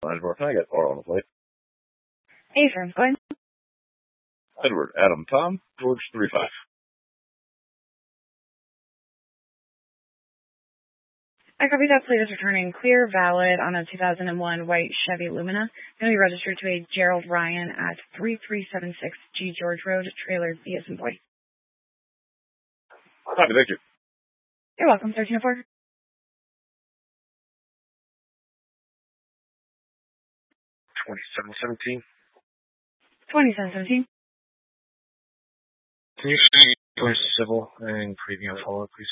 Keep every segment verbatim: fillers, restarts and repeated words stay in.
Edward, can I get R on the plate? Hey, sir. Go ahead. Edward, Adam, Tom, George, three five. I copy that plate is returning clear, valid on a two thousand one white Chevy Lumina. Going to be registered to a Gerald Ryan at three three seven six G George Road, trailer B as in boy. Copy, thank you. You're welcome, thirteen oh four. twenty-seven seventeen. twenty-seven seventeen. Can you see for civil and premium follow, please?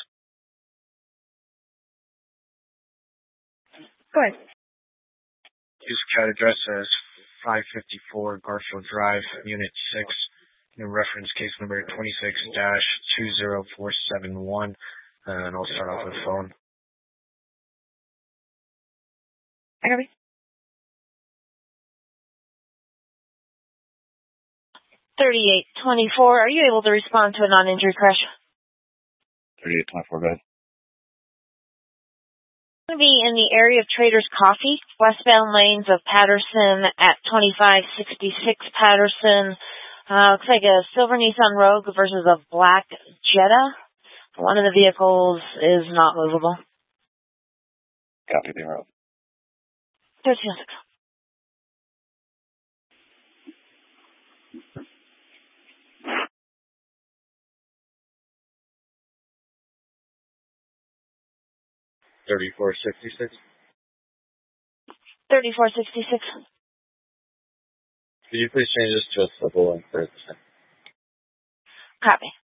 Go ahead. Use CAD address as five fifty-four Garfield Drive, Unit six, and reference case number twenty-six dash two zero four seven one, and I'll start off with phone. I copy. thirty-eight twenty-four, are you able to respond to a non-injury crash? thirty-eight twenty-four, go ahead. Going to be in the area of Traders Coffee, westbound lanes of Patterson at twenty-five sixty-six Patterson. Uh, looks like a silver Nissan Rogue versus a black Jetta. One of the vehicles is not movable. Copy, the road. thirteen oh six. thirty-four sixty-six. thirty-four sixty-six. Could you please change this to a civil and first? Copy.